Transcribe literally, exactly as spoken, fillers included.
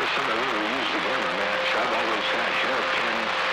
some of the way we use the camera, Matt. I've always had hairpin